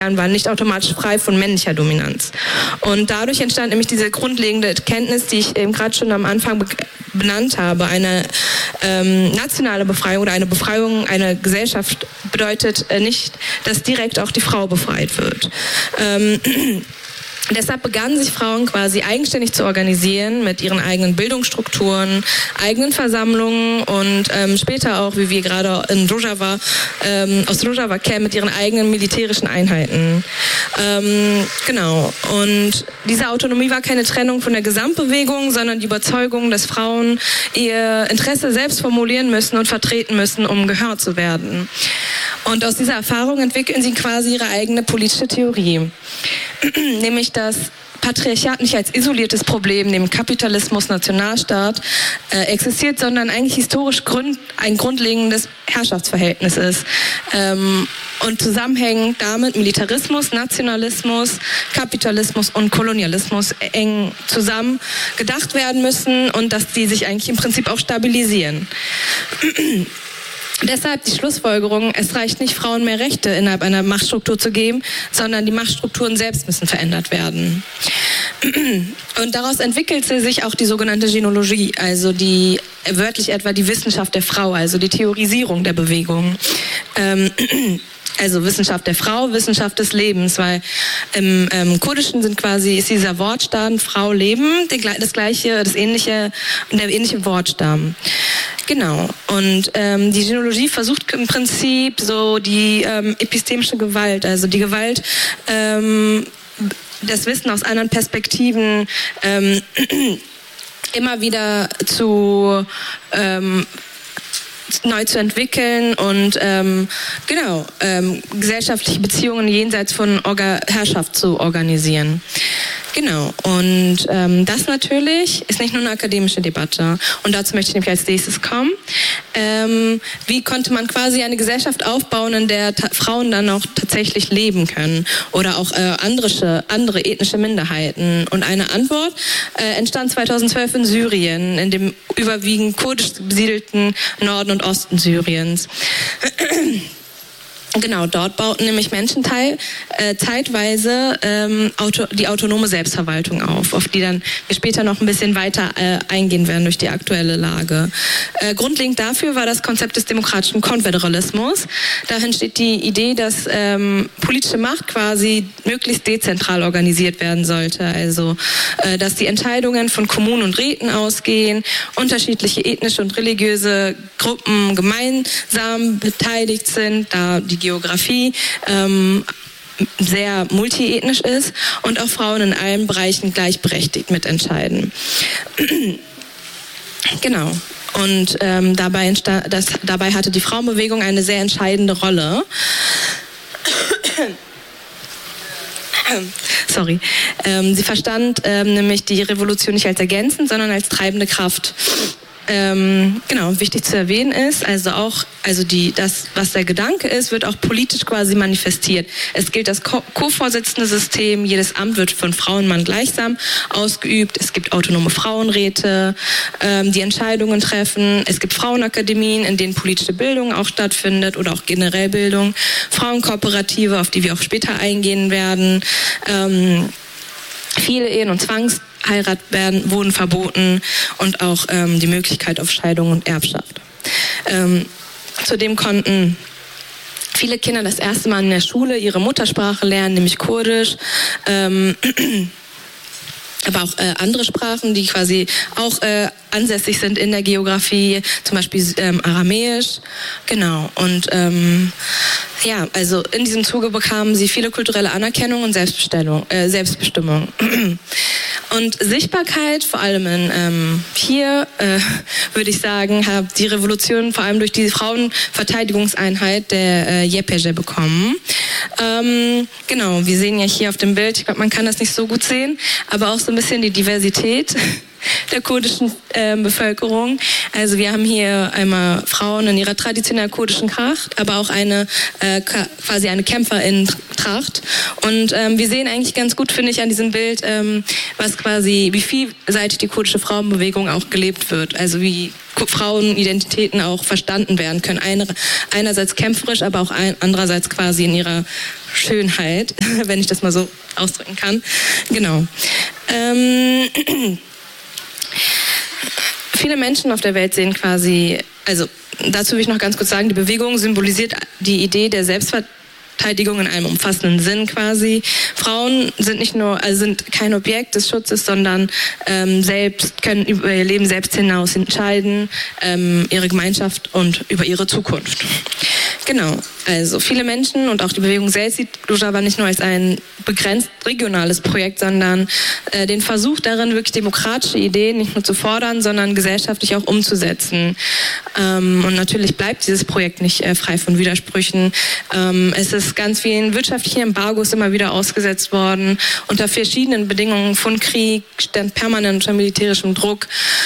Jahren waren nicht automatisch frei von männlicher Dominanz. Und dadurch entstand nämlich diese grundlegende Erkenntnis, die ich eben gerade schon am Anfang benannt habe. Eine nationale Befreiung oder eine Befreiung einer Gesellschaft bedeutet nicht, dass direkt auch die Frau befreit wird. Deshalb begannen sich Frauen quasi eigenständig zu organisieren mit ihren eigenen Bildungsstrukturen, eigenen Versammlungen und später auch, wie wir gerade in Rojava, aus Rojava kennen, mit ihren eigenen militärischen Einheiten. Genau. Und diese Autonomie war keine Trennung von der Gesamtbewegung, sondern die Überzeugung, dass Frauen ihr Interesse selbst formulieren müssen und vertreten müssen, um gehört zu werden. Und aus dieser Erfahrung entwickeln sie quasi ihre eigene politische Theorie. Nämlich, dass Patriarchat nicht als isoliertes Problem neben Kapitalismus, Nationalstaat existiert, sondern eigentlich historisch ein grundlegendes Herrschaftsverhältnis ist. Und zusammenhängend damit Militarismus, Nationalismus, Kapitalismus und Kolonialismus eng zusammen gedacht werden müssen und dass die sich eigentlich im Prinzip auch stabilisieren. Deshalb die Schlussfolgerung, es reicht nicht, Frauen mehr Rechte innerhalb einer Machtstruktur zu geben, sondern die Machtstrukturen selbst müssen verändert werden. Und daraus entwickelte sich auch die sogenannte Gynologie, also die wörtlich etwa die Wissenschaft der Frau, also die Theorisierung der Bewegung. Also Wissenschaft der Frau, Wissenschaft des Lebens, weil im Kurdischen ist dieser Wortstamm Frau, Leben der ähnliche Wortstamm. Genau. Und die Gynologie versucht im Prinzip so die epistemische Gewalt, also die Gewalt, das Wissen aus anderen Perspektiven immer wieder neu zu entwickeln und gesellschaftliche Beziehungen jenseits von Herrschaft zu organisieren. Genau, und das natürlich ist nicht nur eine akademische Debatte. Und dazu möchte ich nämlich als nächstes kommen. Wie konnte man quasi eine Gesellschaft aufbauen, in der Frauen dann auch tatsächlich leben können? Oder auch andere ethnische Minderheiten? Und eine Antwort entstand 2012 in Syrien, in dem überwiegend kurdisch besiedelten Norden und Osten Syriens. Genau, dort bauten nämlich Menschen zeitweise die autonome Selbstverwaltung auf die dann wir später noch ein bisschen weiter eingehen werden durch die aktuelle Lage. Grundlegend dafür war das Konzept des demokratischen Konföderalismus. Dahin steht die Idee, dass politische Macht quasi möglichst dezentral organisiert werden sollte. Also, dass die Entscheidungen von Kommunen und Räten ausgehen, unterschiedliche ethnische und religiöse Gruppen gemeinsam beteiligt sind, da die Geografie sehr multiethnisch ist und auch Frauen in allen Bereichen gleichberechtigt mitentscheiden. Genau. Und dabei hatte die Frauenbewegung eine sehr entscheidende Rolle. Sorry. Sie verstand nämlich die Revolution nicht als ergänzend, sondern als treibende Kraft. Wichtig zu erwähnen ist, das, was der Gedanke ist, wird auch politisch quasi manifestiert. Es gilt das Co-Vorsitzende-System, jedes Amt wird von Frau und Mann gleichsam ausgeübt, es gibt autonome Frauenräte, die Entscheidungen treffen, es gibt Frauenakademien, in denen politische Bildung auch stattfindet oder auch generell Bildung, Frauenkooperative, auf die wir auch später eingehen werden, viele Ehen und Zwangsheirat wurden verboten und auch die Möglichkeit auf Scheidung und Erbschaft. Zudem konnten viele Kinder das erste Mal in der Schule ihre Muttersprache lernen, nämlich Kurdisch. Aber auch andere Sprachen, die quasi auch ansässig sind in der Geografie, zum Beispiel Aramäisch. Genau. Und also in diesem Zuge bekamen sie viele kulturelle Anerkennung und Selbstbestimmung. Und Sichtbarkeit, vor allem hier, würde ich sagen, hat die Revolution vor allem durch die Frauenverteidigungseinheit der YPG bekommen. Wir sehen ja hier auf dem Bild, ich glaube, man kann das nicht so gut sehen, aber auch so ein bisschen die Diversität der kurdischen Bevölkerung. Also wir haben hier einmal Frauen in ihrer traditionell kurdischen Tracht, aber auch quasi eine Kämpferinnen-Tracht. Und wir sehen eigentlich ganz gut, finde ich, an diesem Bild, wie vielseitig die kurdische Frauenbewegung auch gelebt wird. Also wie Frauenidentitäten auch verstanden werden können. Einerseits kämpferisch, aber auch andererseits quasi in ihrer Schönheit, wenn ich das mal so ausdrücken kann. Genau. Viele Menschen auf der Welt sehen quasi, also dazu will ich noch ganz kurz sagen, die Bewegung symbolisiert die Idee der Selbstverteidigung in einem umfassenden Sinn quasi. Frauen sind kein Objekt des Schutzes, sondern können über ihr Leben selbst hinaus entscheiden, ihre Gemeinschaft und über ihre Zukunft. Genau, also viele Menschen und auch die Bewegung selbst sieht Rojava nicht nur als ein begrenzt regionales Projekt, sondern den Versuch darin, wirklich demokratische Ideen nicht nur zu fordern, sondern gesellschaftlich auch umzusetzen. Und natürlich bleibt dieses Projekt nicht frei von Widersprüchen. Es ist ganz vielen wirtschaftlichen Embargos immer wieder ausgesetzt worden, unter verschiedenen Bedingungen von Krieg, stand permanent unter militärischem Druck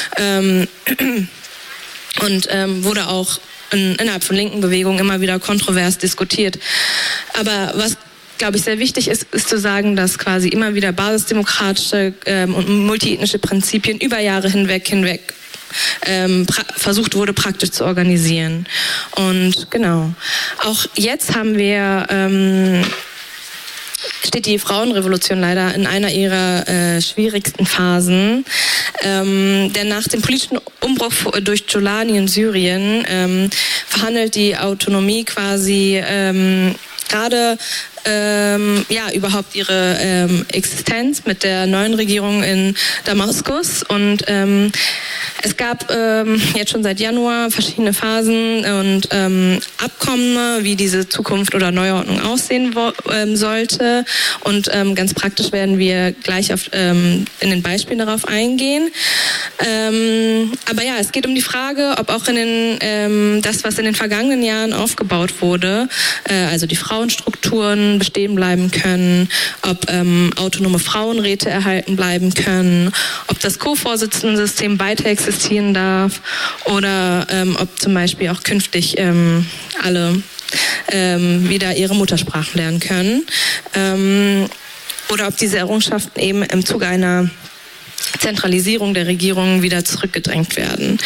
und wurde auch innerhalb von linken Bewegungen immer wieder kontrovers diskutiert. Aber was, glaube ich, sehr wichtig ist zu sagen, dass quasi immer wieder basisdemokratische und multiethnische Prinzipien über Jahre hinweg versucht wurde, praktisch zu organisieren. Und genau, auch jetzt haben wir steht die Frauenrevolution leider in einer ihrer schwierigsten Phasen. Denn nach dem politischen Umbruch durch Jolani in Syrien verhandelt die Autonomie quasi gerade überhaupt ihre Existenz mit der neuen Regierung in Damaskus. Und es gab jetzt schon seit Januar verschiedene Phasen und Abkommen, wie diese Zukunft oder Neuordnung aussehen sollte. Und ganz praktisch werden wir gleich in den Beispielen darauf eingehen. Aber ja, es geht um die Frage, ob auch das, was in den vergangenen Jahren aufgebaut wurde, also die Frauenstrukturen bestehen bleiben können, ob autonome Frauenräte erhalten bleiben können, ob das Co-Vorsitzendensystem weiter existieren darf oder ob zum Beispiel auch künftig alle wieder ihre Muttersprachen lernen können. Oder ob diese Errungenschaften eben im Zuge einer Zentralisierung der Regierung wieder zurückgedrängt werden.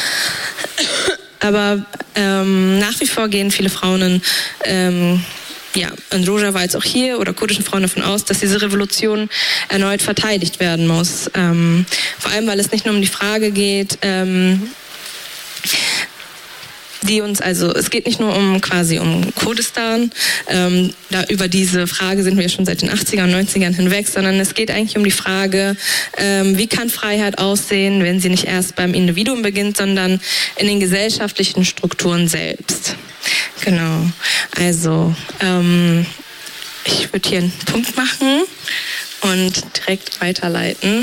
Aber nach wie vor gehen viele Frauen in Rojava als auch hier oder kurdischen Frauen davon aus, dass diese Revolution erneut verteidigt werden muss. Vor allem, weil es nicht nur um die Frage geht, es geht nicht nur um Kurdistan, über diese Frage sind wir schon seit den 80er und 90ern hinweg, sondern es geht eigentlich um die Frage, wie kann Freiheit aussehen, wenn sie nicht erst beim Individuum beginnt, sondern in den gesellschaftlichen Strukturen selbst. Genau, also ich würde hier einen Punkt machen und direkt weiterleiten.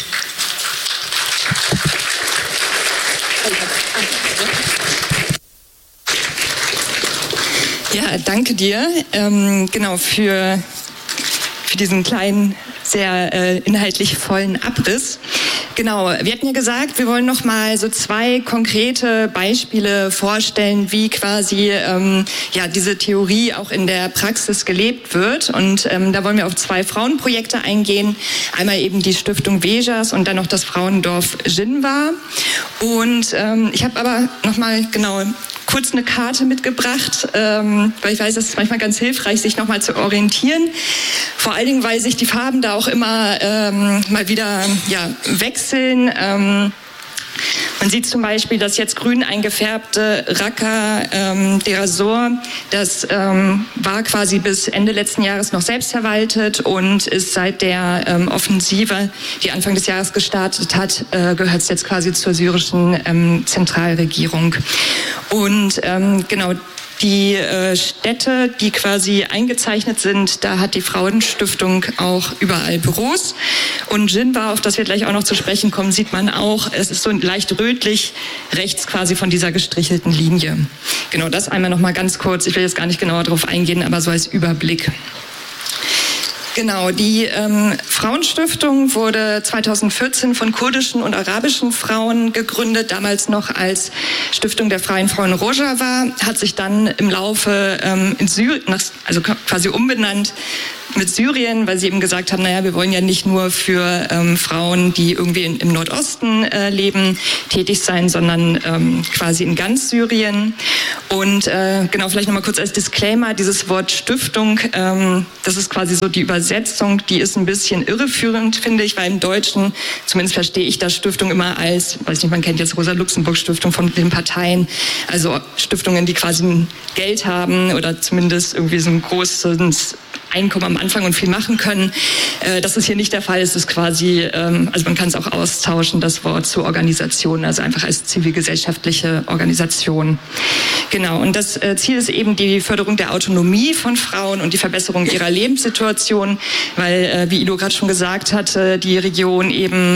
Ja, danke dir für diesen kleinen, sehr inhaltlich vollen Abriss. Genau, wir hatten ja gesagt, wir wollen noch mal so 2 konkrete Beispiele vorstellen, wie quasi diese Theorie auch in der Praxis gelebt wird. Und da wollen wir auf 2 Frauenprojekte eingehen. Einmal eben die Stiftung Vejas und dann noch das Frauendorf Jinwa. Und ich habe aber noch mal kurz eine Karte mitgebracht, weil ich weiß, es ist manchmal ganz hilfreich, sich noch mal zu orientieren. Vor allen Dingen, weil sich die Farben da auch immer mal wieder wechseln. Man sieht zum Beispiel das jetzt grün eingefärbte Raqqa Deir das war quasi bis Ende letzten Jahres noch selbstverwaltet und ist seit der Offensive, die Anfang des Jahres gestartet hat, gehört es jetzt quasi zur syrischen Zentralregierung. Und die Städte, die quasi eingezeichnet sind, da hat die Frauenstiftung auch überall Büros. Und Jinwa, auf das wir gleich auch noch zu sprechen kommen, sieht man auch, es ist so leicht rötlich rechts quasi von dieser gestrichelten Linie. Genau, das einmal noch mal ganz kurz. Ich will jetzt gar nicht genauer darauf eingehen, aber so als Überblick. Genau, die Frauenstiftung wurde 2014 von kurdischen und arabischen Frauen gegründet, damals noch als Stiftung der Freien Frauen Rojava, hat sich dann im Laufe in Syrien, also quasi umbenannt mit Syrien, weil sie eben gesagt haben, naja, wir wollen ja nicht nur für Frauen, die irgendwie im Nordosten leben, tätig sein, sondern quasi in ganz Syrien. Und genau, vielleicht nochmal kurz als Disclaimer, dieses Wort Stiftung, das ist quasi so die Übersetzung, die ist ein bisschen irreführend, finde ich, weil im Deutschen, zumindest verstehe ich das Stiftung immer als, weiß nicht, man kennt jetzt Rosa-Luxemburg-Stiftung von den Parteien, also Stiftungen, die quasi Geld haben oder zumindest irgendwie so ein großes Einkommen am Anfang und viel machen können. Das ist hier nicht der Fall. Es ist quasi, also man kann es auch austauschen, das Wort zu Organisation, also einfach als zivilgesellschaftliche Organisation. Genau, und das Ziel ist eben die Förderung der Autonomie von Frauen und die Verbesserung ihrer Lebenssituation, weil, wie Ido gerade schon gesagt hatte, die Region eben,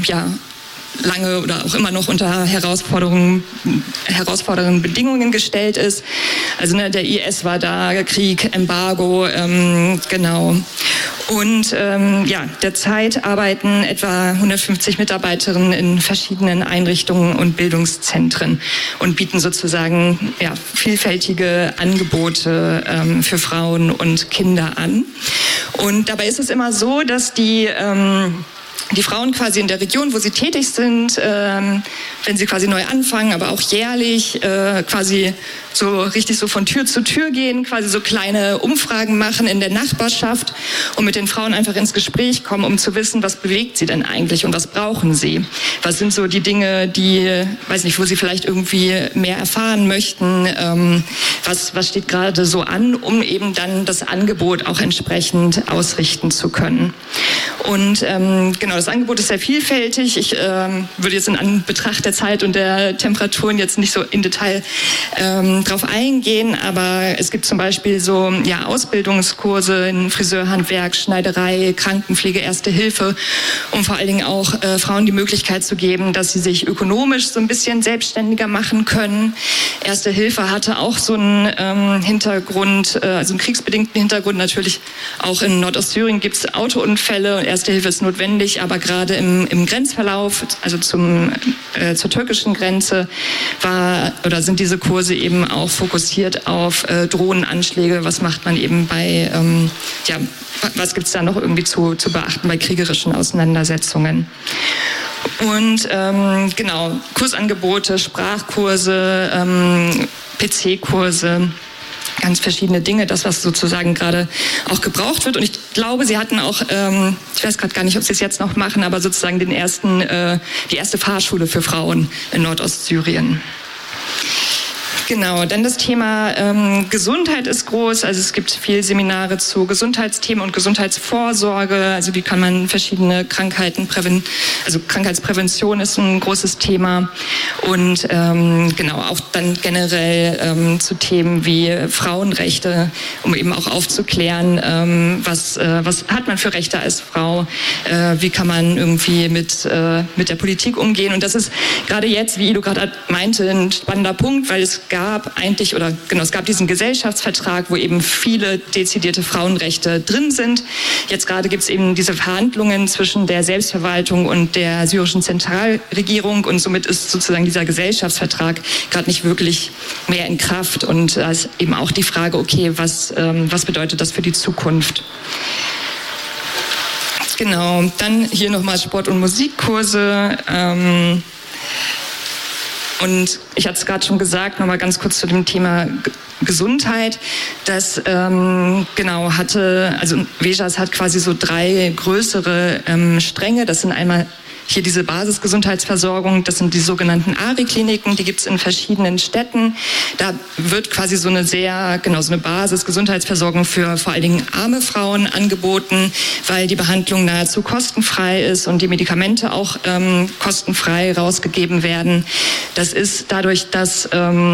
lange oder auch immer noch unter herausfordernden Bedingungen gestellt ist. Also der IS war da, Krieg, Embargo, genau. Und derzeit arbeiten etwa 150 Mitarbeiterinnen in verschiedenen Einrichtungen und Bildungszentren und bieten sozusagen vielfältige Angebote für Frauen und Kinder an. Und dabei ist es immer so, dass die Frauen quasi in der Region, wo sie tätig sind, wenn sie quasi neu anfangen, aber auch jährlich quasi so richtig so von Tür zu Tür gehen, quasi so kleine Umfragen machen in der Nachbarschaft und mit den Frauen einfach ins Gespräch kommen, um zu wissen, was bewegt sie denn eigentlich und was brauchen sie? Was sind so die Dinge, die, weiß nicht, wo sie vielleicht irgendwie mehr erfahren möchten? Was steht gerade so an, um eben dann das Angebot auch entsprechend ausrichten zu können? Und genau, das Angebot ist sehr vielfältig. Ich würde jetzt in Anbetracht der Zeit und der Temperaturen jetzt nicht so in Detail drauf eingehen, aber es gibt zum Beispiel so Ausbildungskurse in Friseurhandwerk, Schneiderei, Krankenpflege, Erste Hilfe, um vor allen Dingen auch Frauen die Möglichkeit zu geben, dass sie sich ökonomisch so ein bisschen selbstständiger machen können. Erste Hilfe hatte auch so einen Hintergrund, also einen kriegsbedingten Hintergrund. Natürlich auch in Nordostsyrien gibt es Autounfälle und Erste Hilfe ist notwendig, aber gerade im Grenzverlauf, also zur türkischen Grenze, sind diese Kurse eben auch fokussiert auf Drohnenanschläge. Was macht man eben bei, was gibt es da noch irgendwie zu beachten bei kriegerischen Auseinandersetzungen? Und genau, Kursangebote, Sprachkurse, PC-Kurse, ganz verschiedene Dinge, das, was sozusagen gerade auch gebraucht wird. Und ich glaube, sie hatten auch, ich weiß gerade gar nicht, ob sie es jetzt noch machen, aber sozusagen die erste Fahrschule für Frauen in Nordostsyrien. Genau, dann das Thema Gesundheit ist groß. Also es gibt viele Seminare zu Gesundheitsthemen und Gesundheitsvorsorge. Also wie kann man verschiedene Krankheiten also Krankheitsprävention ist ein großes Thema. Und genau, auch dann generell zu Themen wie Frauenrechte, um eben auch aufzuklären, was hat man für Rechte als Frau, wie kann man irgendwie mit der Politik umgehen. Und das ist gerade jetzt, wie Ido gerade meinte, ein spannender Punkt, weil es gab diesen Gesellschaftsvertrag, wo eben viele dezidierte Frauenrechte drin sind. Jetzt gerade gibt es eben diese Verhandlungen zwischen der Selbstverwaltung und der syrischen Zentralregierung und somit ist sozusagen dieser Gesellschaftsvertrag gerade nicht wirklich mehr in Kraft und da ist eben auch die Frage, okay, was bedeutet das für die Zukunft? Genau, dann hier nochmal Sport- und Musikkurse. Und ich hatte es gerade schon gesagt, nochmal ganz kurz zu dem Thema Gesundheit, dass Vejas hat quasi so 3 größere Stränge. Das sind einmal hier diese Basisgesundheitsversorgung, das sind die sogenannten ARI-Kliniken, die gibt es in verschiedenen Städten. Da wird quasi so eine Basisgesundheitsversorgung für vor allen Dingen arme Frauen angeboten, weil die Behandlung nahezu kostenfrei ist und die Medikamente auch kostenfrei rausgegeben werden. Das ist dadurch, dass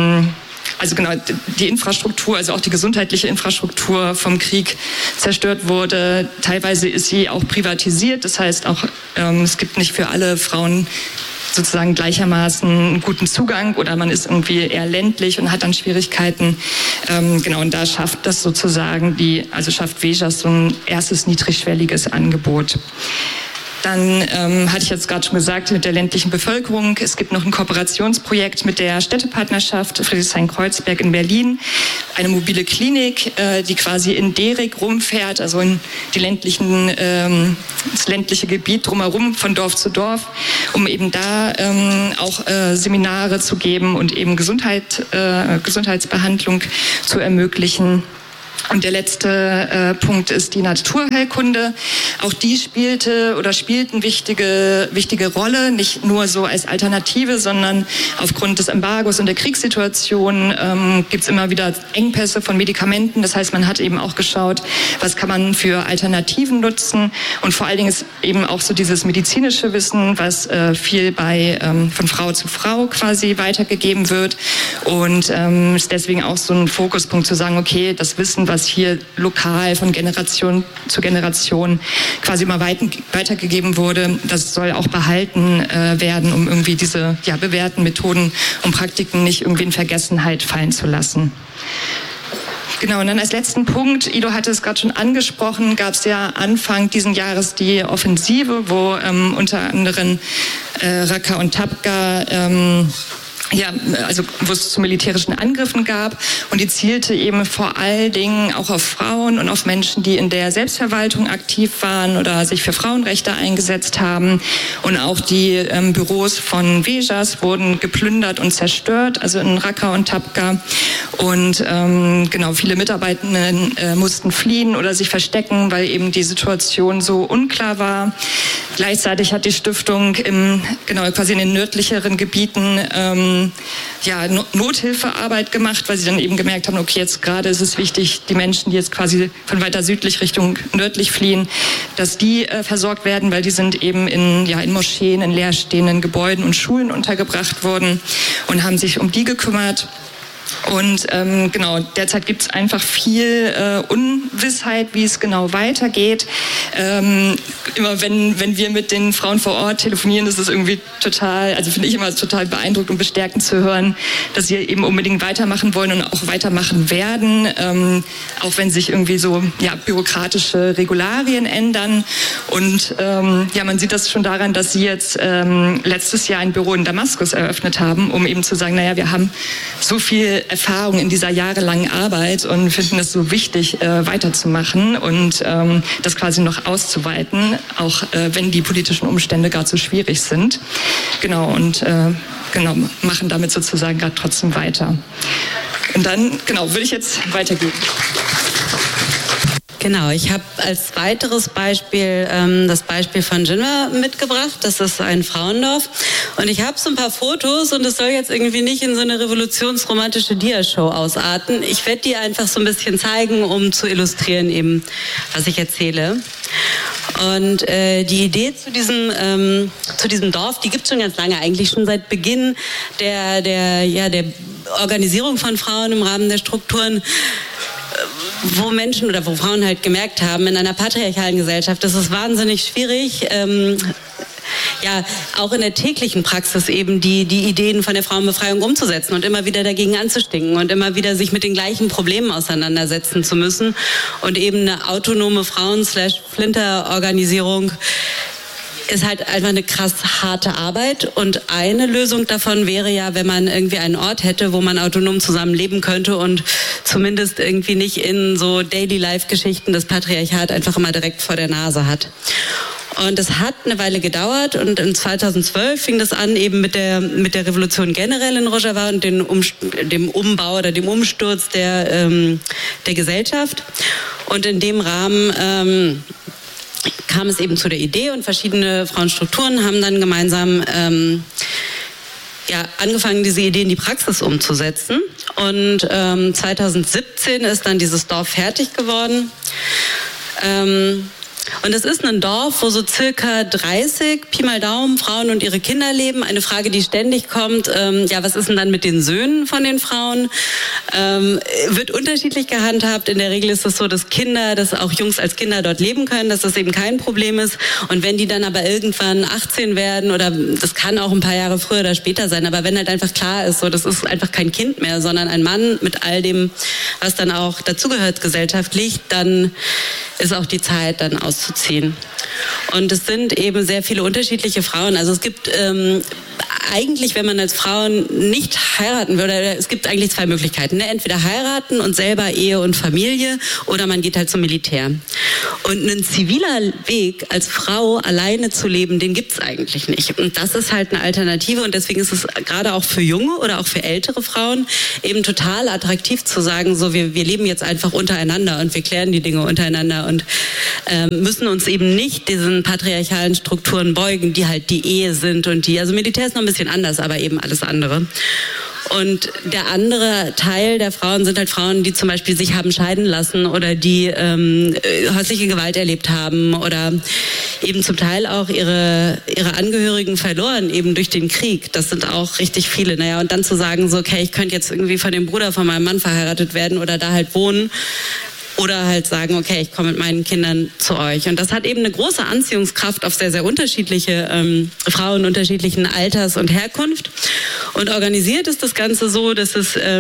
die Infrastruktur, also auch die gesundheitliche Infrastruktur vom Krieg zerstört wurde. Teilweise ist sie auch privatisiert. Das heißt auch, es gibt nicht für alle Frauen sozusagen gleichermaßen einen guten Zugang oder man ist irgendwie eher ländlich und hat dann Schwierigkeiten. Und da schafft das sozusagen schafft Vejas so ein erstes niedrigschwelliges Angebot. Dann hatte ich jetzt gerade schon gesagt, mit der ländlichen Bevölkerung. Es gibt noch ein Kooperationsprojekt mit der Städtepartnerschaft Friedrichshain-Kreuzberg in Berlin. Eine mobile Klinik, die quasi in Derik rumfährt, also in die das ländliche Gebiet drumherum von Dorf zu Dorf, um eben da auch Seminare zu geben und eben Gesundheitsbehandlung zu ermöglichen. Und der letzte Punkt ist die Naturheilkunde. Auch die spielten wichtige Rolle, nicht nur so als Alternative, sondern aufgrund des Embargos und der Kriegssituation gibt es immer wieder Engpässe von Medikamenten. Das heißt, man hat eben auch geschaut, was kann man für Alternativen nutzen. Und vor allen Dingen ist eben auch so dieses medizinische Wissen, was viel von Frau zu Frau quasi weitergegeben wird. Und ist deswegen auch so ein Fokuspunkt zu sagen, okay, das Wissen, was hier lokal von Generation zu Generation quasi immer weitergegeben wurde, das soll auch behalten werden, um irgendwie diese bewährten Methoden und Praktiken nicht irgendwie in Vergessenheit fallen zu lassen. Genau, und dann als letzten Punkt, Ido hatte es gerade schon angesprochen, gab es ja Anfang diesen Jahres die Offensive, wo unter anderem Raqqa und Tabqa wo es zu militärischen Angriffen gab, und die zielte eben vor allen Dingen auch auf Frauen und auf Menschen, die in der Selbstverwaltung aktiv waren oder sich für Frauenrechte eingesetzt haben. Und auch die Büros von Vejas wurden geplündert und zerstört, also in Raqqa und Tabqa. Und viele Mitarbeitenden mussten fliehen oder sich verstecken, weil eben die Situation so unklar war. Gleichzeitig hat die Stiftung quasi in den nördlicheren Gebieten Nothilfearbeit gemacht, weil sie dann eben gemerkt haben, okay, jetzt gerade ist es wichtig, die Menschen, die jetzt quasi von weiter südlich Richtung nördlich fliehen, dass die versorgt werden, weil die sind eben in Moscheen, in leerstehenden Gebäuden und Schulen untergebracht worden und haben sich um die gekümmert. Und derzeit gibt es einfach viel Ungewissheit, wie es genau weitergeht. Immer wenn wir mit den Frauen vor Ort telefonieren, ist es irgendwie finde ich immer total beeindruckend und bestärkend zu hören, dass sie eben unbedingt weitermachen wollen und auch weitermachen werden, auch wenn sich irgendwie so bürokratische Regularien ändern. Und man sieht das schon daran, dass sie jetzt letztes Jahr ein Büro in Damaskus eröffnet haben, um eben zu sagen, wir haben so viel Erfahrung in dieser jahrelangen Arbeit und finden es so wichtig, weiterzumachen und das quasi noch auszuweiten, auch wenn die politischen Umstände gerade so schwierig sind. Machen damit sozusagen gerade trotzdem weiter. Und dann, würde ich jetzt weitergeben. Genau, ich habe als weiteres Beispiel das Beispiel von Jinwa mitgebracht. Das ist ein Frauendorf. Und ich habe so ein paar Fotos und es soll jetzt irgendwie nicht in so eine revolutionsromantische Dia-Show ausarten. Ich werde die einfach so ein bisschen zeigen, um zu illustrieren eben, was ich erzähle. Und die Idee zu diesem Dorf, die gibt es schon ganz lange, eigentlich schon seit Beginn der Organisierung von Frauen im Rahmen der Strukturen, wo Menschen oder wo Frauen halt gemerkt haben, in einer patriarchalen Gesellschaft ist es wahnsinnig schwierig, auch in der täglichen Praxis eben die Ideen von der Frauenbefreiung umzusetzen und immer wieder dagegen anzustinken und immer wieder sich mit den gleichen Problemen auseinandersetzen zu müssen und eben eine autonome Frauen-Flinter-Organisierung ist halt einfach eine krass harte Arbeit, und eine Lösung davon wäre ja, wenn man irgendwie einen Ort hätte, wo man autonom zusammenleben könnte und zumindest irgendwie nicht in so Daily-Life-Geschichten das Patriarchat einfach immer direkt vor der Nase hat. Und das hat eine Weile gedauert, und in 2012 fing das an eben mit der Revolution generell in Rojava und dem Umbau oder dem Umsturz der Gesellschaft. Und in dem Rahmen kam es eben zu der Idee, und verschiedene Frauenstrukturen haben dann gemeinsam angefangen, diese Idee in die Praxis umzusetzen. Und 2017 ist dann dieses Dorf fertig geworden. Und es ist ein Dorf, wo so circa 30, Pi mal Daumen, Frauen und ihre Kinder leben. Eine Frage, die ständig kommt, was ist denn dann mit den Söhnen von den Frauen? Wird unterschiedlich gehandhabt. In der Regel ist es so, dass auch Jungs als Kinder dort leben können, dass das eben kein Problem ist. Und wenn die dann aber irgendwann 18 werden, oder das kann auch ein paar Jahre früher oder später sein, aber wenn halt einfach klar ist, so, das ist einfach kein Kind mehr, sondern ein Mann mit all dem, was dann auch dazugehört gesellschaftlich, dann ist auch die Zeit, dann auszuziehen. Und es sind eben sehr viele unterschiedliche Frauen. Also es gibt eigentlich, wenn man als Frau nicht heiraten will, oder es gibt eigentlich zwei Möglichkeiten. Ne? Entweder heiraten und selber Ehe und Familie, oder man geht halt zum Militär. Und ein ziviler Weg als Frau alleine zu leben, den gibt's eigentlich nicht. Und das ist halt eine Alternative, und deswegen ist es gerade auch für junge oder auch für ältere Frauen eben total attraktiv zu sagen, so wir leben jetzt einfach untereinander und wir klären die Dinge untereinander und müssen uns eben nicht diesen patriarchalen Strukturen beugen, die halt die Ehe sind und also Militär ist noch ein bisschen anders, aber eben alles andere. Und der andere Teil der Frauen sind halt Frauen, die zum Beispiel sich haben scheiden lassen oder die häusliche Gewalt erlebt haben oder eben zum Teil auch ihre Angehörigen verloren, eben durch den Krieg. Das sind auch richtig viele. Naja, und dann zu sagen, so, okay, ich könnte jetzt irgendwie von dem Bruder von meinem Mann verheiratet werden oder da halt wohnen. Oder halt sagen, okay, ich komme mit meinen Kindern zu euch. Und das hat eben eine große Anziehungskraft auf sehr, sehr unterschiedliche Frauen unterschiedlichen Alters und Herkunft. Und organisiert ist das Ganze so, dass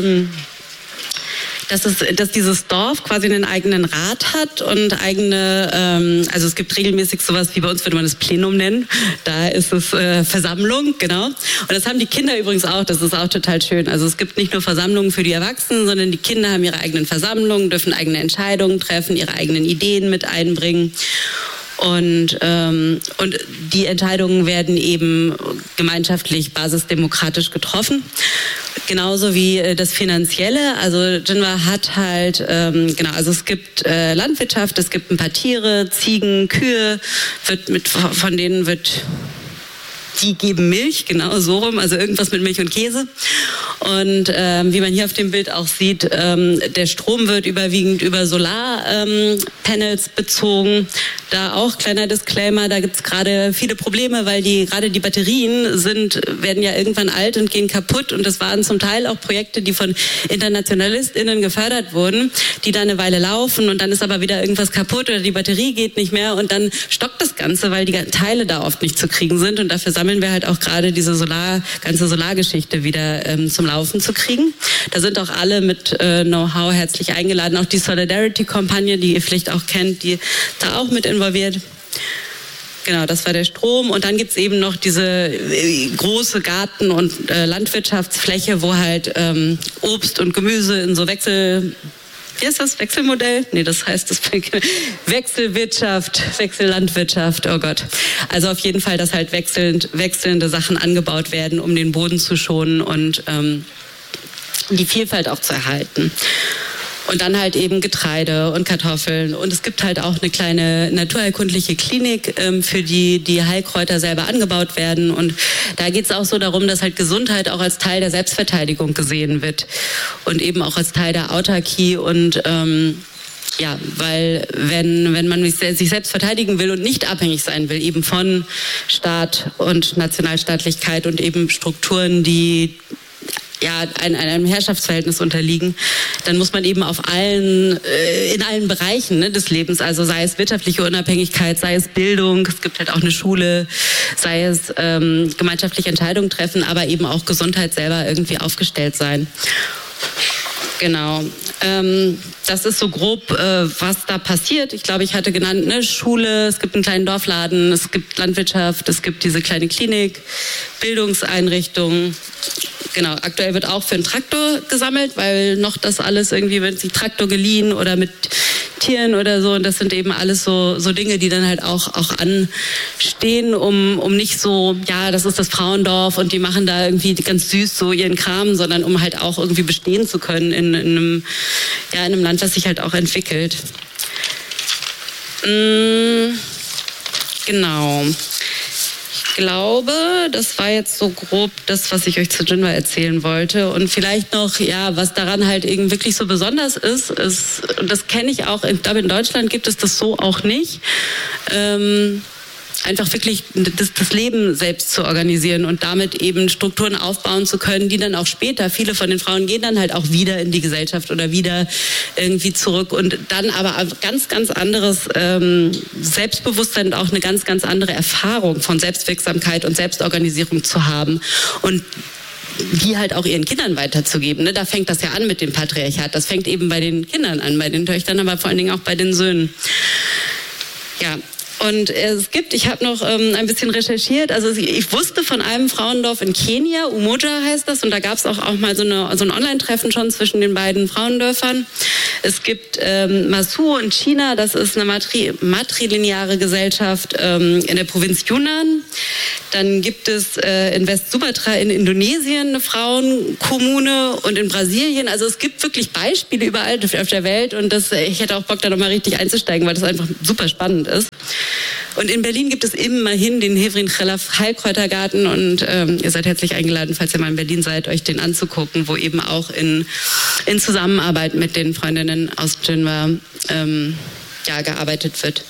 dieses Dorf quasi einen eigenen Rat hat und eigene, also es gibt regelmäßig sowas, wie bei uns würde man das Plenum nennen, da ist es Versammlung, genau. Und das haben die Kinder übrigens auch, das ist auch total schön. Also es gibt nicht nur Versammlungen für die Erwachsenen, sondern die Kinder haben ihre eigenen Versammlungen, dürfen eigene Entscheidungen treffen, ihre eigenen Ideen mit einbringen. Und die Entscheidungen werden eben gemeinschaftlich, basisdemokratisch getroffen. Genauso wie das Finanzielle. Also Jinwa hat halt, also es gibt Landwirtschaft, es gibt ein paar Tiere, Ziegen, Kühe, von denen wird... Die geben Milch, genau so rum, also irgendwas mit Milch und Käse. Und wie man hier auf dem Bild auch sieht, der Strom wird überwiegend über Solarpanels bezogen. Da auch kleiner Disclaimer, da gibt's gerade viele Probleme, weil gerade die Batterien werden ja irgendwann alt und gehen kaputt. Und das waren zum Teil auch Projekte, die von InternationalistInnen gefördert wurden, die dann eine Weile laufen und dann ist aber wieder irgendwas kaputt oder die Batterie geht nicht mehr und dann stockt das Ganze, weil die Teile da oft nicht zu kriegen sind. Und dafür sammeln wir halt auch gerade diese ganze Solargeschichte wieder zum Laufen zu kriegen. Da sind auch alle mit Know-how herzlich eingeladen. Auch die Solidarity-Kampagne, die ihr vielleicht auch kennt, die da auch mit involviert. Genau, das war der Strom. Und dann gibt's eben noch diese große Garten- und Landwirtschaftsfläche, wo halt Obst und Gemüse in so wie ist das? Wechselmodell? Nee, das heißt Wechsellandwirtschaft, oh Gott. Also auf jeden Fall, dass halt wechselnde Sachen angebaut werden, um den Boden zu schonen und die Vielfalt auch zu erhalten. Und dann halt eben Getreide und Kartoffeln. Und es gibt halt auch eine kleine naturheilkundliche Klinik, für die Heilkräuter selber angebaut werden. Und da geht es auch so darum, dass halt Gesundheit auch als Teil der Selbstverteidigung gesehen wird. Und eben auch als Teil der Autarkie. Und weil wenn man sich selbst verteidigen will und nicht abhängig sein will, eben von Staat und Nationalstaatlichkeit und eben Strukturen, die einem Herrschaftsverhältnis unterliegen, dann muss man eben in allen Bereichen des Lebens, also sei es wirtschaftliche Unabhängigkeit, sei es Bildung, es gibt halt auch eine Schule, sei es gemeinschaftliche Entscheidungen treffen, aber eben auch Gesundheit selber irgendwie aufgestellt sein. Genau. Das ist so grob, was da passiert. Ich glaube, ich hatte genannt, Schule, es gibt einen kleinen Dorfladen, es gibt Landwirtschaft, es gibt diese kleine Klinik, Bildungseinrichtungen. Genau, aktuell wird auch für einen Traktor gesammelt, weil noch das alles irgendwie, wenn sich Traktor geliehen oder mit Tieren oder so, und das sind eben alles so Dinge, die dann halt auch anstehen, um nicht so, das ist das Frauendorf und die machen da irgendwie ganz süß so ihren Kram, sondern um halt auch irgendwie bestehen zu können in einem Land, das sich halt auch entwickelt. Genau. Ich glaube, das war jetzt so grob das, was ich euch zu Jinwa erzählen wollte. Und vielleicht noch, was daran halt eben wirklich so besonders ist, und das kenne ich auch, ich glaube in Deutschland gibt es das so auch nicht, einfach wirklich das Leben selbst zu organisieren und damit eben Strukturen aufbauen zu können, die dann auch später, viele von den Frauen gehen dann halt auch wieder in die Gesellschaft oder wieder irgendwie zurück und dann aber ganz, ganz anderes Selbstbewusstsein und auch eine ganz, ganz andere Erfahrung von Selbstwirksamkeit und Selbstorganisierung zu haben und die halt auch ihren Kindern weiterzugeben. Da fängt das ja an mit dem Patriarchat. Das fängt eben bei den Kindern an, bei den Töchtern, aber vor allen Dingen auch bei den Söhnen. Ja. Und ich habe noch ein bisschen recherchiert, also ich wusste von einem Frauendorf in Kenia, Umoja heißt das, und da gab es auch mal so ein Online-Treffen schon zwischen den beiden Frauendörfern. Es gibt Masu in China, das ist eine matrilineare Gesellschaft in der Provinz Yunnan. Dann gibt es in West-Sumatra in Indonesien eine Frauenkommune und in Brasilien. Also es gibt wirklich Beispiele überall auf der Welt und ich hätte auch Bock, da nochmal richtig einzusteigen, weil das einfach super spannend ist. Und in Berlin gibt es immerhin den Hevrin Khelaf Heilkräutergarten und ihr seid herzlich eingeladen, falls ihr mal in Berlin seid, euch den anzugucken, wo eben auch in Zusammenarbeit mit den Freundinnen aus Jinwa gearbeitet wird.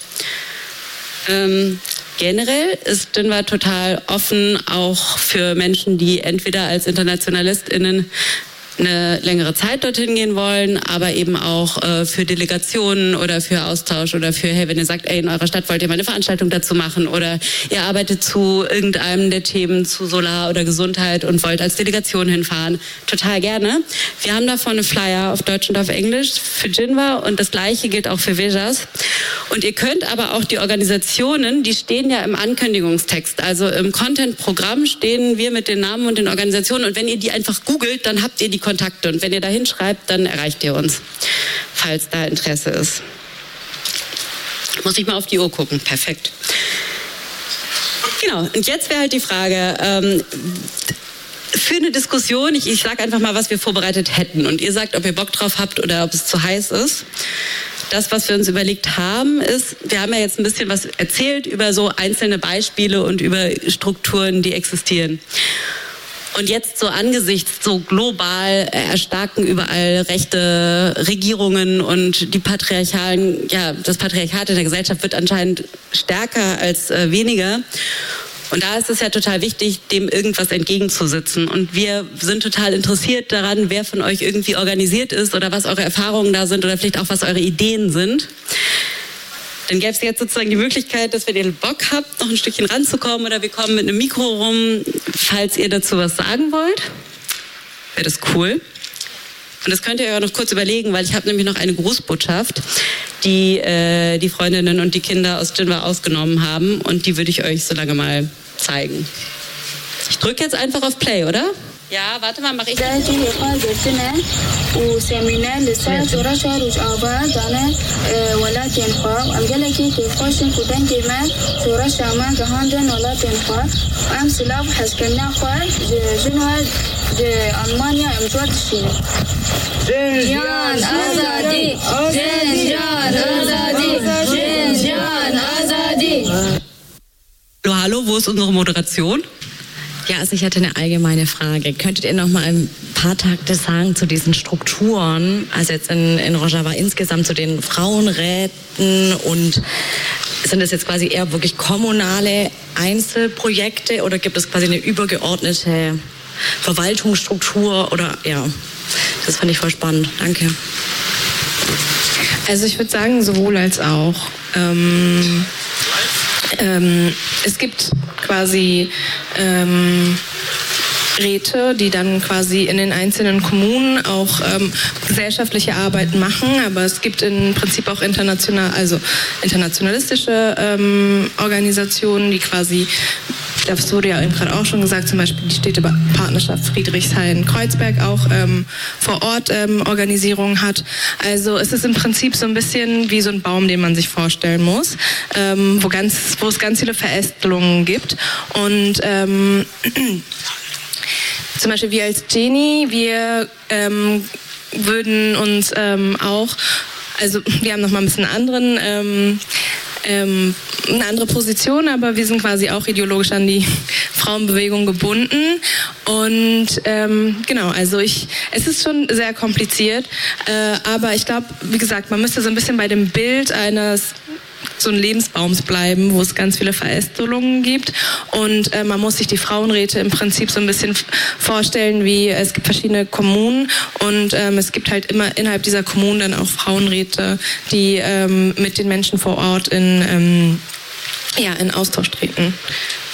Generell ist Jinwa total offen, auch für Menschen, die entweder als InternationalistInnen eine längere Zeit dorthin gehen wollen, aber eben auch für Delegationen oder für Austausch oder für, hey, wenn ihr sagt, ey, in eurer Stadt wollt ihr mal eine Veranstaltung dazu machen oder ihr arbeitet zu irgendeinem der Themen, zu Solar oder Gesundheit und wollt als Delegation hinfahren, total gerne. Wir haben davon eine Flyer auf Deutsch und auf Englisch für Jinwa und das Gleiche gilt auch für Vejas. Und ihr könnt aber auch die Organisationen, die stehen ja im Ankündigungstext, also im Content-Programm stehen wir mit den Namen und den Organisationen und wenn ihr die einfach googelt, dann habt ihr die Kontakte und wenn ihr da hinschreibt, dann erreicht ihr uns, falls da Interesse ist. Muss ich mal auf die Uhr gucken, perfekt. Genau, und jetzt wäre halt die Frage, für eine Diskussion, ich sage einfach mal, was wir vorbereitet hätten und ihr sagt, ob ihr Bock drauf habt oder ob es zu heiß ist. Das, was wir uns überlegt haben, ist, wir haben ja jetzt ein bisschen was erzählt über so einzelne Beispiele und über Strukturen, die existieren. Und jetzt so angesichts so global erstarken überall rechte Regierungen und die patriarchalen, das Patriarchat in der Gesellschaft wird anscheinend stärker als weniger. Und da ist es ja total wichtig, dem irgendwas entgegenzusetzen. Und wir sind total interessiert daran, wer von euch irgendwie organisiert ist oder was eure Erfahrungen da sind oder vielleicht auch, was eure Ideen sind. Dann gäbe es jetzt sozusagen die Möglichkeit, dass wenn ihr Bock habt, noch ein Stückchen ranzukommen oder wir kommen mit einem Mikro rum, falls ihr dazu was sagen wollt. Wäre das cool. Und das könnt ihr ja noch kurz überlegen, weil ich habe nämlich noch eine Grußbotschaft, die die Freundinnen und die Kinder aus Jinwa ausgenommen haben und die würde ich euch so lange mal zeigen. Ich drücke jetzt einfach auf Play, oder? Ja, warte mal, mache ich. Hallo, wo ist unsere Moderation? Ja, also ich hatte eine allgemeine Frage. Könntet ihr noch mal ein paar Takte sagen zu diesen Strukturen, also jetzt in Rojava insgesamt zu den Frauenräten und sind das jetzt quasi eher wirklich kommunale Einzelprojekte oder gibt es quasi eine übergeordnete Verwaltungsstruktur oder ja, das fand ich voll spannend. Danke. Also ich würde sagen, sowohl als auch. Es gibt quasi Räte, die dann quasi in den einzelnen Kommunen auch gesellschaftliche Arbeit machen, aber es gibt im Prinzip auch internationalistische Organisationen, die quasi, das wurde ja eben gerade auch schon gesagt, zum Beispiel die Städtepartnerschaft Friedrichshain-Kreuzberg auch vor Ort Organisierungen hat. Also es ist im Prinzip so ein bisschen wie so ein Baum, den man sich vorstellen muss, wo es ganz viele Verästelungen gibt. Und zum Beispiel wir als Genie, wir würden uns auch, also wir haben nochmal ein bisschen eine andere Position, aber wir sind quasi auch ideologisch an die Frauenbewegung gebunden und genau, also es ist schon sehr kompliziert, aber ich glaube, wie gesagt, man müsste so ein bisschen bei dem Bild eines so ein Lebensbaums bleiben, wo es ganz viele Verästelungen gibt und man muss sich die Frauenräte im Prinzip so ein bisschen vorstellen, wie es gibt verschiedene Kommunen und es gibt halt immer innerhalb dieser Kommunen dann auch Frauenräte, die mit den Menschen vor Ort in Austausch treten.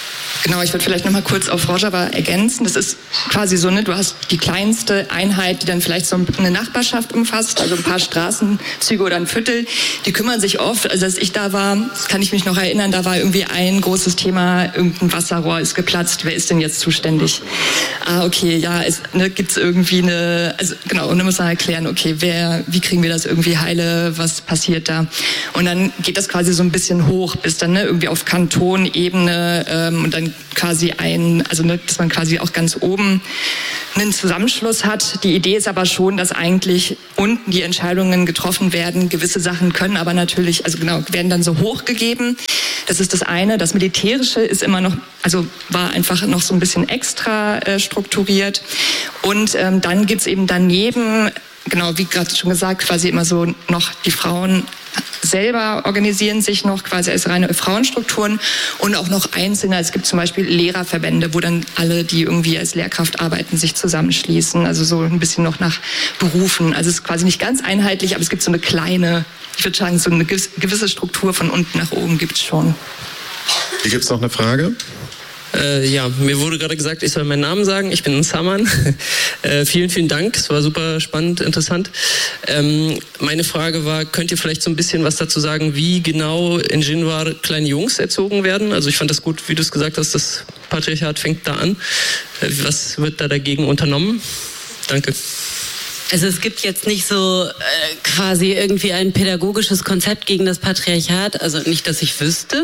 Genau, ich würde vielleicht noch mal kurz auf Rojava ergänzen. Das ist quasi so, ne, du hast die kleinste Einheit, die dann vielleicht so eine Nachbarschaft umfasst, also ein paar Straßenzüge oder ein Viertel. Die kümmern sich oft, also als ich da war, kann ich mich noch erinnern, da war irgendwie ein großes Thema, irgendein Wasserrohr ist geplatzt, wer ist denn jetzt zuständig? Okay, ja, gibt's irgendwie eine, also genau, und dann muss man erklären, okay, wie kriegen wir das irgendwie heile, was passiert da? Und dann geht das quasi so ein bisschen hoch, bis dann irgendwie auf Kantonebene und dann quasi dass man quasi auch ganz oben einen Zusammenschluss hat. Die Idee ist aber schon, dass eigentlich unten die Entscheidungen getroffen werden. Gewisse Sachen können aber natürlich, werden dann so hochgegeben. Das ist das eine. Das Militärische ist immer noch, war einfach noch so ein bisschen extra strukturiert. Und dann gibt's eben daneben, genau wie gerade schon gesagt, quasi immer so noch die Frauen selber organisieren sich noch quasi als reine Frauenstrukturen und auch noch einzelne. Es gibt zum Beispiel Lehrerverbände, wo dann alle, die irgendwie als Lehrkraft arbeiten, sich zusammenschließen. Also so ein bisschen noch nach Berufen. Also es ist quasi nicht ganz einheitlich, aber es gibt so eine kleine, ich würde sagen, so eine gewisse Struktur von unten nach oben gibt es schon. Hier gibt es noch eine Frage. Ja, mir wurde gerade gesagt, ich soll meinen Namen sagen. Ich bin Saman. Vielen, vielen Dank. Es war super spannend, interessant. Meine Frage war, könnt ihr vielleicht so ein bisschen was dazu sagen, wie genau in Jinwar kleine Jungs erzogen werden? Also ich fand das gut, wie du es gesagt hast, das Patriarchat fängt da an. Was wird da dagegen unternommen? Danke. Also es gibt jetzt nicht so quasi irgendwie ein pädagogisches Konzept gegen das Patriarchat, also nicht, dass ich wüsste.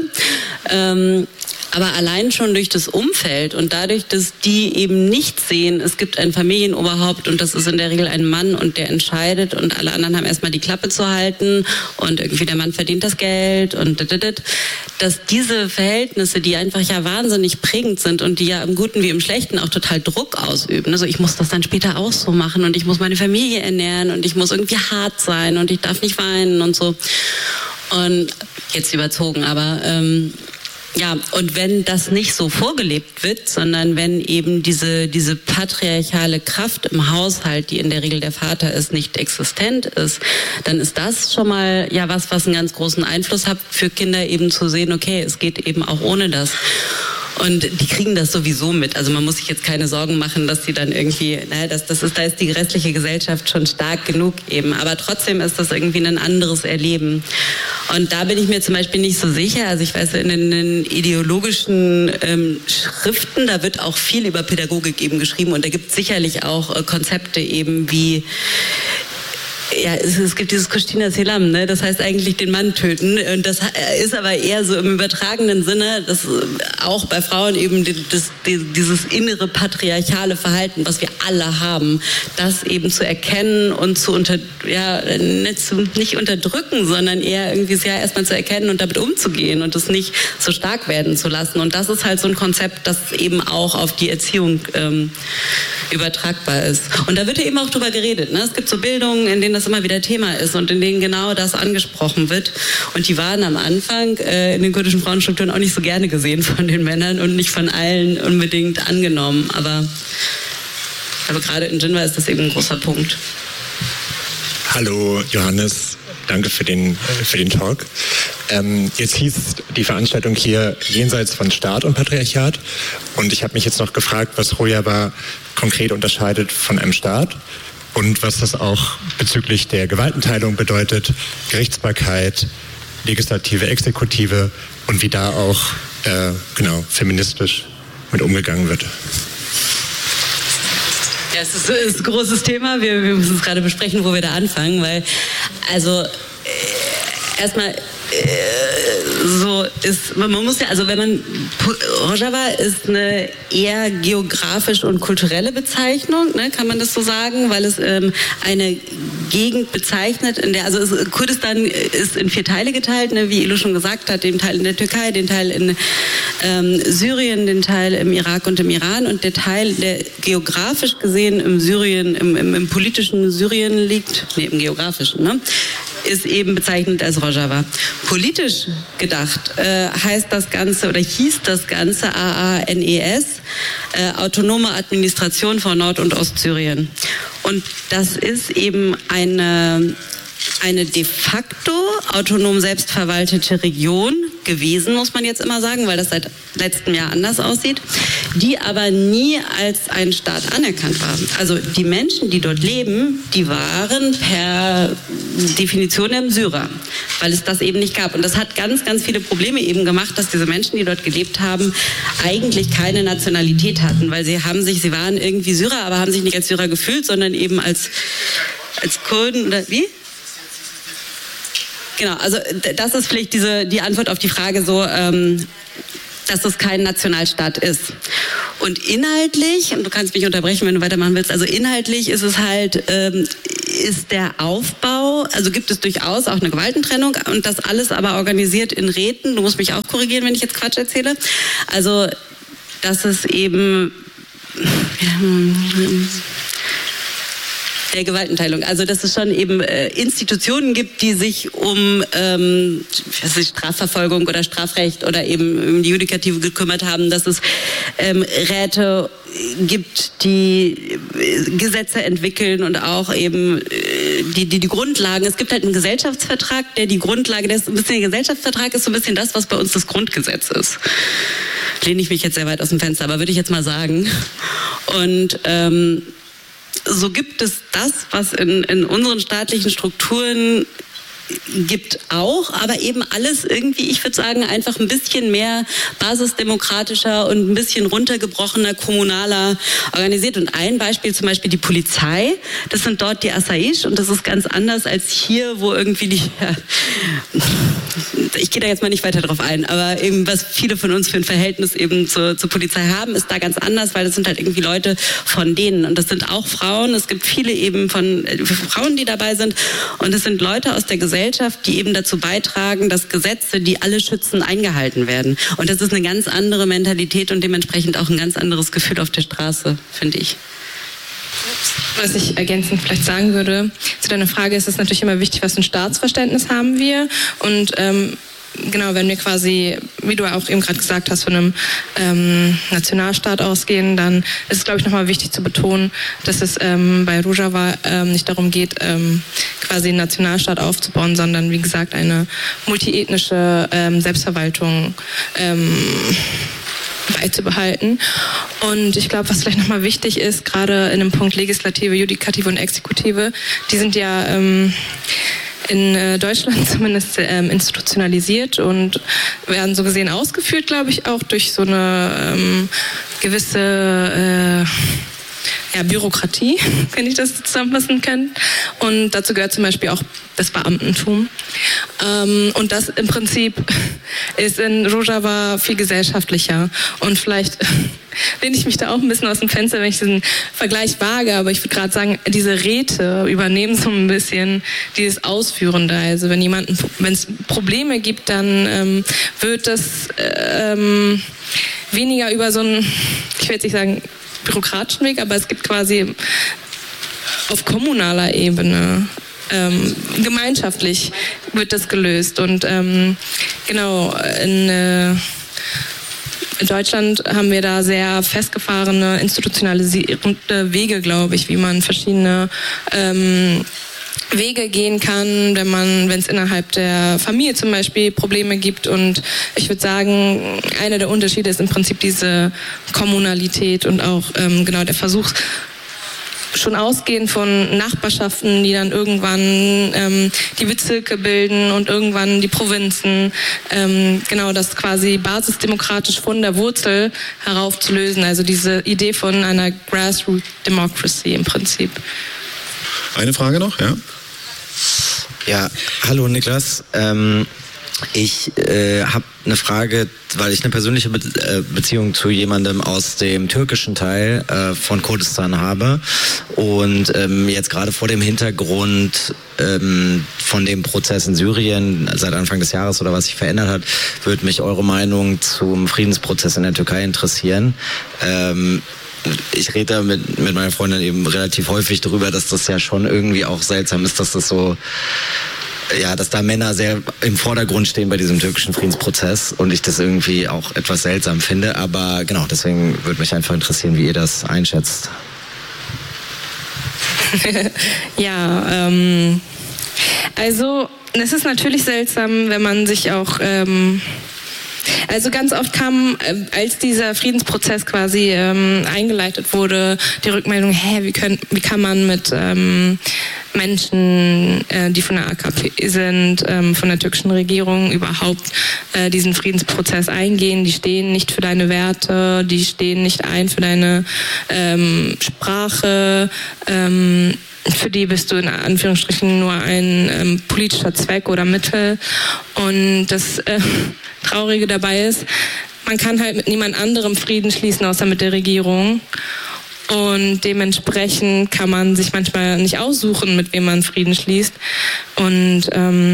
Aber allein schon durch das Umfeld und dadurch, dass die eben nicht sehen, es gibt ein Familienoberhaupt und das ist in der Regel ein Mann und der entscheidet und alle anderen haben erstmal die Klappe zu halten und irgendwie der Mann verdient das Geld und dass diese Verhältnisse, die einfach ja wahnsinnig prägend sind und die ja im Guten wie im Schlechten auch total Druck ausüben. Also ich muss das dann später auch so machen und ich muss meine Familie ernähren und ich muss irgendwie hart sein und ich darf nicht weinen und so. Und jetzt überzogen, aber ja, und wenn das nicht so vorgelebt wird, sondern wenn eben diese patriarchale Kraft im Haushalt, die in der Regel der Vater ist, nicht existent ist, dann ist das schon mal ja was einen ganz großen Einfluss hat für Kinder eben zu sehen, okay, es geht eben auch ohne das. Und die kriegen das sowieso mit. Also man muss sich jetzt keine Sorgen machen, dass die dann irgendwie, da ist die restliche Gesellschaft schon stark genug eben. Aber trotzdem ist das irgendwie ein anderes Erleben. Und da bin ich mir zum Beispiel nicht so sicher. Also ich weiß, in den ideologischen Schriften, da wird auch viel über Pädagogik eben geschrieben. Und da gibt es sicherlich auch Konzepte eben wie, ja, es gibt dieses Kushtina Selam, ne? Das heißt eigentlich den Mann töten. Und das ist aber eher so im übertragenen Sinne, dass auch bei Frauen eben dieses innere patriarchale Verhalten, was wir alle haben, das eben zu erkennen und nicht unterdrücken, sondern eher irgendwie erstmal zu erkennen und damit umzugehen und es nicht so stark werden zu lassen. Und das ist halt so ein Konzept, das eben auch auf die Erziehung übertragbar ist. Und da wird ja eben auch drüber geredet. Ne? Es gibt so Bildungen, in denen das immer wieder Thema ist und in denen genau das angesprochen wird. Und die waren am Anfang in den kurdischen Frauenstrukturen auch nicht so gerne gesehen von den Männern und nicht von allen unbedingt angenommen. Aber gerade in Jinwar ist das eben ein großer Punkt. Hallo Johannes, danke für den Talk. Jetzt hieß die Veranstaltung hier jenseits von Staat und Patriarchat und ich habe mich jetzt noch gefragt, was Rojava konkret unterscheidet von einem Staat und was das auch bezüglich der Gewaltenteilung bedeutet, Gerichtsbarkeit, Legislative, Exekutive und wie da auch feministisch mit umgegangen wird. Ja, es ist ein großes Thema. Wir müssen es gerade besprechen, wo wir da anfangen, weil erstmal so ist, man muss ja, also wenn man, Rojava ist eine eher geografisch und kulturelle Bezeichnung, ne, kann man das so sagen, weil es eine Gegend bezeichnet, in der, Kurdistan ist in 4 Teile geteilt, ne, wie Ilo schon gesagt hat, den Teil in der Türkei, den Teil in Syrien, den Teil im Irak und im Iran und der Teil, der geografisch gesehen im Syrien, im politischen Syrien liegt, im geografischen, ne, ist eben bezeichnet als Rojava. Politisch gedacht heißt das Ganze oder hieß das Ganze AANES, Autonome Administration von Nord- und Ostsyrien. Und das ist eben eine de facto autonom selbstverwaltete Region, gewesen, muss man jetzt immer sagen, weil das seit letztem Jahr anders aussieht, die aber nie als ein Staat anerkannt waren. Also die Menschen, die dort leben, die waren per Definition Syrer, weil es das eben nicht gab. Und das hat ganz, ganz viele Probleme eben gemacht, dass diese Menschen, die dort gelebt haben, eigentlich keine Nationalität hatten, weil sie waren irgendwie Syrer, aber haben sich nicht als Syrer gefühlt, sondern eben als Kurden oder wie? Genau, also das ist vielleicht die Antwort auf die Frage so, dass es kein Nationalstaat ist. Und inhaltlich, und du kannst mich unterbrechen, wenn du weitermachen willst, also inhaltlich ist es halt, ist der Aufbau, also gibt es durchaus auch eine Gewaltentrennung und das alles aber organisiert in Räten. Du musst mich auch korrigieren, wenn ich jetzt Quatsch erzähle. Also, dass es eben der Gewaltenteilung. Also dass es schon eben Institutionen gibt, die sich um Strafverfolgung oder Strafrecht oder eben um die Judikative gekümmert haben, dass es Räte gibt, die Gesetze entwickeln und auch eben die Grundlagen. Es gibt halt einen Gesellschaftsvertrag, der die Grundlage, der Gesellschaftsvertrag ist so ein bisschen das, was bei uns das Grundgesetz ist. Lehne ich mich jetzt sehr weit aus dem Fenster, aber würde ich jetzt mal sagen. Und so gibt es das, was in unseren staatlichen Strukturen gibt auch, aber eben alles irgendwie, ich würde sagen, einfach ein bisschen mehr basisdemokratischer und ein bisschen runtergebrochener, kommunaler organisiert. Und ein Beispiel, zum Beispiel die Polizei, das sind dort die Asaish und das ist ganz anders als hier, wo irgendwie ich gehe da jetzt mal nicht weiter drauf ein, aber eben was viele von uns für ein Verhältnis eben zur Polizei haben, ist da ganz anders, weil das sind halt irgendwie Leute von denen und das sind auch Frauen, es gibt viele eben von Frauen, die dabei sind und es sind Leute aus der Gesellschaft, die eben dazu beitragen, dass Gesetze, die alle schützen, eingehalten werden. Und das ist eine ganz andere Mentalität und dementsprechend auch ein ganz anderes Gefühl auf der Straße, finde ich. Was ich ergänzend vielleicht sagen würde, zu deiner Frage ist es natürlich immer wichtig, was für ein Staatsverständnis haben wir und genau, wenn wir quasi, wie du auch eben gerade gesagt hast, von einem Nationalstaat ausgehen, dann ist es, glaube ich, nochmal wichtig zu betonen, dass es bei Rojava nicht darum geht, quasi einen Nationalstaat aufzubauen, sondern, wie gesagt, eine multiethnische Selbstverwaltung beizubehalten. Und ich glaube, was vielleicht nochmal wichtig ist, gerade in dem Punkt Legislative, Judikative und Exekutive, die sind ja in Deutschland zumindest institutionalisiert und werden so gesehen ausgeführt, glaube ich, auch durch so eine gewisse Bürokratie, wenn ich das zusammenfassen kann. Und dazu gehört zum Beispiel auch das Beamtentum. Und das im Prinzip ist in Rojava viel gesellschaftlicher. Und vielleicht lehne ich mich da auch ein bisschen aus dem Fenster, wenn ich diesen Vergleich wage. Aber ich würde gerade sagen, diese Räte übernehmen so ein bisschen dieses Ausführende. Also wenn es Probleme gibt, dann wird das weniger über so einen, ich will jetzt nicht sagen, bürokratischen Weg, aber es gibt quasi auf kommunaler Ebene gemeinschaftlich wird das gelöst und genau in Deutschland haben wir da sehr festgefahrene institutionalisierende Wege, glaube ich, wie man verschiedene Wege gehen kann, wenn es innerhalb der Familie zum Beispiel Probleme gibt. Und ich würde sagen, einer der Unterschiede ist im Prinzip diese Kommunalität und auch genau der Versuch, schon ausgehend von Nachbarschaften, die dann irgendwann die Bezirke bilden und irgendwann die Provinzen, genau das quasi basisdemokratisch von der Wurzel heraufzulösen. Also diese Idee von einer Grassroot Democracy im Prinzip. Eine Frage noch, ja? Ja, hallo Niklas. Ich habe eine Frage, weil ich eine persönliche Beziehung zu jemandem aus dem türkischen Teil von Kurdistan habe und jetzt gerade vor dem Hintergrund von dem Prozess in Syrien seit Anfang des Jahres oder was sich verändert hat, würde mich eure Meinung zum Friedensprozess in der Türkei interessieren. Ich rede da mit meiner Freundin eben relativ häufig darüber, dass das ja schon irgendwie auch seltsam ist, dass das so, ja, dass da Männer sehr im Vordergrund stehen bei diesem türkischen Friedensprozess und ich das irgendwie auch etwas seltsam finde. Aber genau, deswegen würde mich einfach interessieren, wie ihr das einschätzt. Ja, also es ist natürlich seltsam, wenn man sich auch Also ganz oft kam, als dieser Friedensprozess quasi eingeleitet wurde, die Rückmeldung, wie kann man mit Menschen, die von der AKP sind, von der türkischen Regierung überhaupt diesen Friedensprozess eingehen. Die stehen nicht für deine Werte, die stehen nicht ein für deine Sprache. Für die bist du in Anführungsstrichen nur ein politischer Zweck oder Mittel. Und das Traurige dabei ist, man kann halt mit niemand anderem Frieden schließen, außer mit der Regierung. Und dementsprechend kann man sich manchmal nicht aussuchen, mit wem man Frieden schließt. Und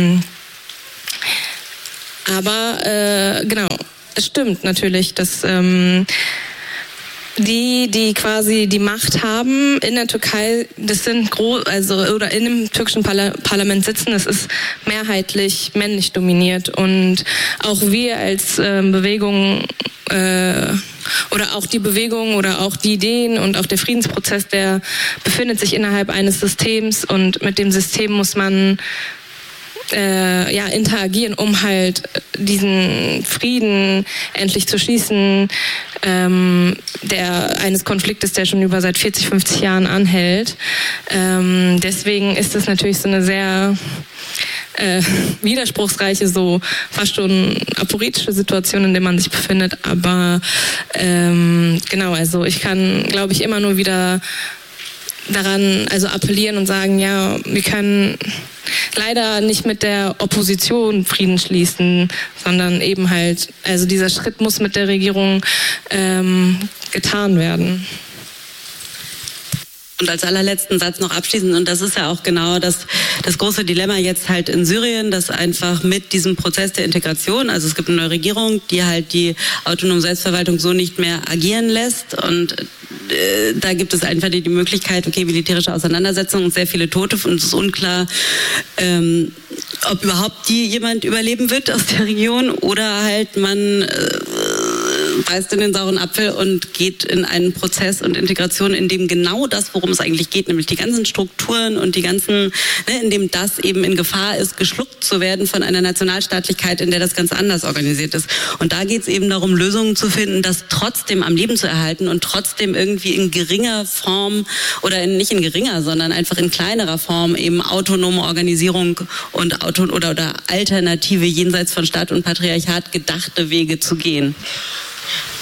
aber genau, es stimmt natürlich, dass die quasi die Macht haben in der Türkei, das sind oder in dem türkischen Parlament sitzen, das ist mehrheitlich männlich dominiert. Und auch wir als Bewegung oder auch die Bewegung oder auch die Ideen und auch der Friedensprozess, der befindet sich innerhalb eines Systems, und mit dem System muss man interagieren, um halt diesen Frieden endlich zu schließen, eines Konfliktes, der schon seit 40, 50 Jahren anhält. Deswegen ist das natürlich so eine sehr widerspruchsreiche, so fast schon aporetische Situation, in der man sich befindet. Aber genau, also ich kann, glaube ich, immer nur wieder daran appellieren und sagen, ja, wir können leider nicht mit der Opposition Frieden schließen, sondern eben halt, also dieser Schritt muss mit der Regierung getan werden. Und als allerletzten Satz noch abschließend, und das ist ja auch genau das große Dilemma jetzt halt in Syrien, dass einfach mit diesem Prozess der Integration, also es gibt eine neue Regierung, die halt die autonome Selbstverwaltung so nicht mehr agieren lässt, und da gibt es einfach die Möglichkeit, okay, militärische Auseinandersetzungen und sehr viele Tote, und es ist unklar, ob überhaupt jemand überleben wird aus der Region, oder halt man beißt in den sauren Apfel und geht in einen Prozess und Integration, in dem genau das, worum es eigentlich geht, nämlich die ganzen Strukturen und die ganzen, in dem das eben in Gefahr ist, geschluckt zu werden von einer Nationalstaatlichkeit, in der das ganz anders organisiert ist. Und da geht es eben darum, Lösungen zu finden, das trotzdem am Leben zu erhalten und trotzdem irgendwie in geringer Form oder nicht in geringer, sondern einfach in kleinerer Form eben autonome Organisierung und oder alternative, jenseits von Staat und Patriarchat gedachte Wege zu gehen.